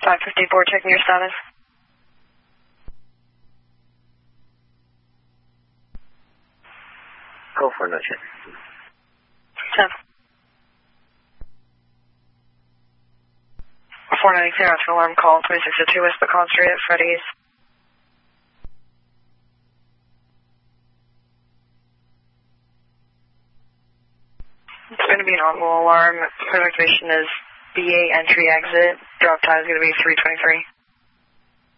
554, checking your status. Go for no check. 10. 490 clear out to alarm call, 2602 West Pecan Street at Freddy's. It's going to be an on-wall alarm. Code activation is BA entry exit. Drop time is going to be 323.